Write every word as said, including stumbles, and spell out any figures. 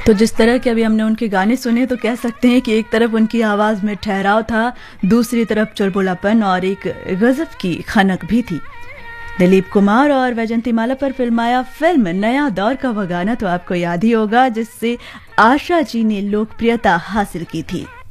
तो जिस तरह के अभी हमने उनके गाने सुने तो कह सकते हैं कि एक तरफ उनकी आवाज़ में ठहराव था, दूसरी तरफ चुलबुलापन और एक गजब की खनक भी थी। दिलीप कुमार और वैजंती माला पर फिल्माया फिल्म नया दौर का वह गाना तो आपको याद ही होगा, जिससे आशा जी ने लोकप्रियता हासिल की थी।